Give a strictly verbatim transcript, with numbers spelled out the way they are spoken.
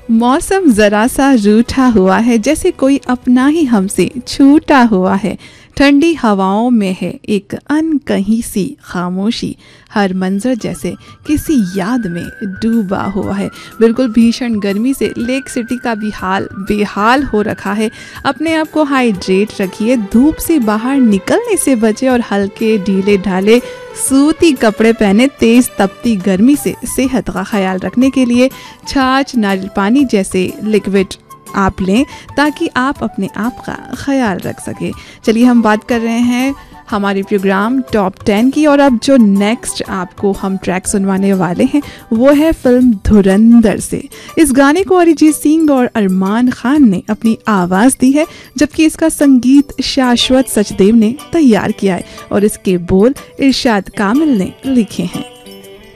मौसम जरा सा रूठा हुआ है, जैसे कोई अपना ही हमसे छूटा हुआ है। ठंडी हवाओं में है एक अनकही सी खामोशी, हर मंजर जैसे किसी याद में डूबा हुआ है। बिल्कुल भीषण गर्मी से लेक सिटी का भी हाल बेहाल हो रखा है। अपने आप को हाइड्रेट रखिए, धूप से बाहर निकलने से बचे और हल्के ढीले ढाले सूती कपड़े पहने। तेज तपती गर्मी से सेहत का ख्याल रखने के लिए छाछ, नारियल पानी जैसे लिक्विड आप लें ताकि आप अपने आप का ख्याल रख सके। चलिए हम बात कर रहे हैं हमारे प्रोग्राम टॉप टेन की, और अब जो नेक्स्ट आपको हम ट्रैक सुनवाने वाले हैं वो है फिल्म धुरंधर से। इस गाने को अरिजीत सिंह और अरमान खान ने अपनी आवाज़ दी है, जबकि इसका संगीत शाश्वत सचदेव ने तैयार किया है और इसके बोल इरशाद कामिल ने लिखे हैं।